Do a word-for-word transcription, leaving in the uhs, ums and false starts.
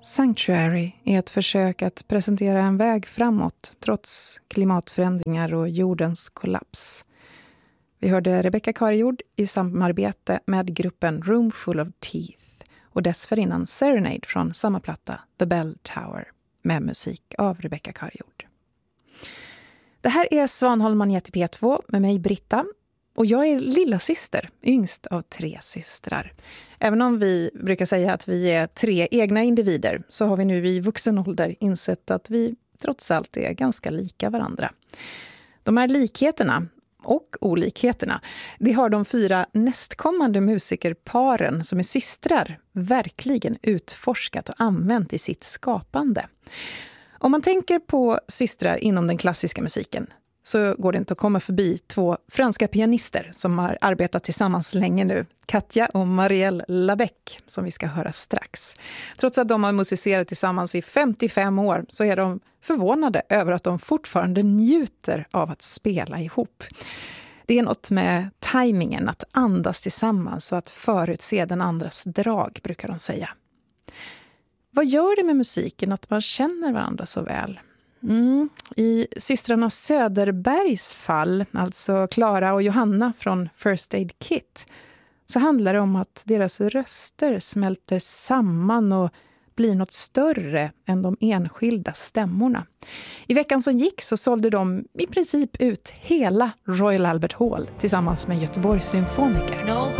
Sanctuary är ett försök att presentera en väg framåt trots klimatförändringar och jordens kollaps. Vi hörde Rebecca Karjord i samarbete med gruppen Room Full of Teeth och dessförinnan Serenade från samma platta The Bell Tower med musik av Rebecca Karjord. Det här är Svanholm Magnet i P två med mig Britta. Och jag är lilla syster, yngst av tre systrar. Även om vi brukar säga att vi är tre egna individer så har vi nu i vuxen ålder insett att vi trots allt är ganska lika varandra. De här likheterna och olikheterna, det har de fyra nästkommande musikerparen som är systrar verkligen utforskat och använt i sitt skapande. Om man tänker på systrar inom den klassiska musiken så går det inte att komma förbi två franska pianister som har arbetat tillsammans länge nu. Katja och Marielle Labec, som vi ska höra strax. Trots att de har musicerat tillsammans i femtiofem år så är de förvånade över att de fortfarande njuter av att spela ihop. Det är något med tajmingen, att andas tillsammans och att förutse den andras drag, brukar de säga. Vad gör det med musiken att man känner varandra så väl? Mm. I systrarna Söderbergs fall, alltså Clara och Johanna från First Aid Kit, så handlar det om att deras röster smälter samman och blir något större än de enskilda stämmorna. I veckan som gick så sålde de i princip ut hela Royal Albert Hall tillsammans med Göteborgs symfoniker. No